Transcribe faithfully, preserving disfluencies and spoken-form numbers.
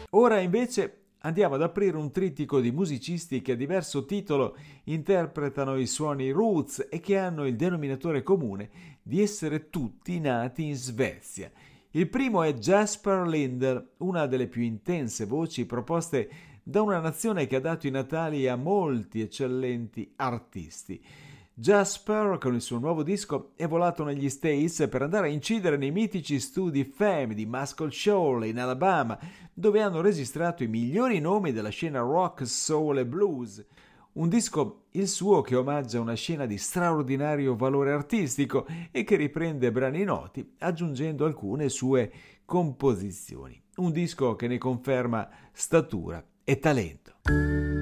Ora invece andiamo ad aprire un trittico di musicisti che a diverso titolo interpretano i suoni roots e che hanno il denominatore comune di essere tutti nati in Svezia. Il primo è Jasper Linder, una delle più intense voci proposte da una nazione che ha dato i natali a molti eccellenti artisti. Jasper, con il suo nuovo disco, è volato negli States per andare a incidere nei mitici studi F A M di Muscle Shoals in Alabama, dove hanno registrato i migliori nomi della scena rock, soul e blues. Un disco, il suo, che omaggia una scena di straordinario valore artistico e che riprende brani noti, aggiungendo alcune sue composizioni. Un disco che ne conferma statura e talento.